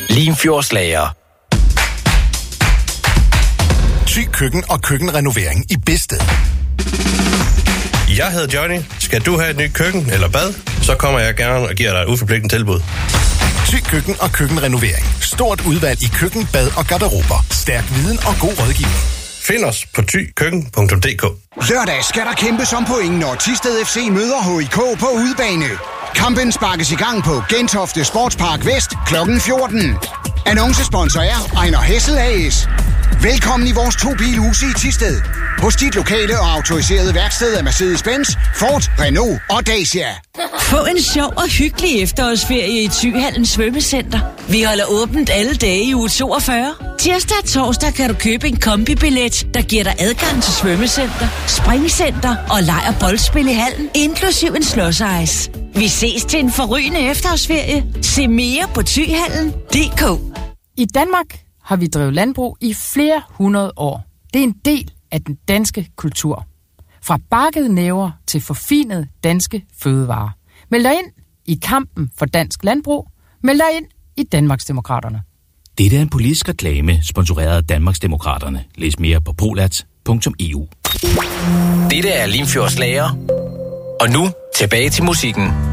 Limfjordslager. Thy Køkken og køkkenrenovering i Bedsted. Jeg hedder Johnny. Skal du have et nyt køkken eller bad, så kommer jeg gerne og giver dig et uforpligtende tilbud. Thy Køkken og køkkenrenovering. Stort udvalg i køkken, bad og garderober. Stærk viden og god rådgivning. Find os på thykøkken.dk. Lørdag skal der kæmpes om point, når Thisted FC møder HIK på udebane. Kampen sparkes i gang på Gentofte Sportspark Vest kl. 14. Annoncesponsor er Ejner Hessel AS. Velkommen i vores 2-bilhuse i Thisted. Hos dit lokale og autoriserede værksted af Mercedes-Benz, Ford, Renault og Dacia. Få en sjov og hyggelig efterårsferie i Thyhallen Svømmecenter. Vi holder åbent alle dage i uge 42. Tirsdag og torsdag kan du købe en kombibillet, der giver dig adgang til svømmecenter, springcenter og lejr- og boldspil i hallen, inklusiv en slåsejs. Vi ses til en forrygende efterårsferie. Se mere på thyhallen.dk. I Danmark har vi drevet landbrug i flere hundrede år. Det er en del af den danske kultur. Fra bakkede næver til forfinede danske fødevarer. Meld dig ind i kampen for dansk landbrug. Meld dig ind i Danmarksdemokraterne. Dette er en politisk reklame, sponsoreret af Danmarksdemokraterne. Læs mere på prolats.eu. Dette er Limfjordslager. Og nu tilbage til musikken.